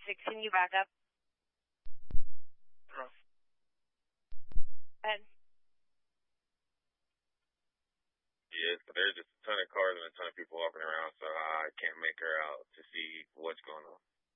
Can you back up? And Yeah, but there's just a ton of cars and a ton of people walking around, so I can't make her out to see what's going on.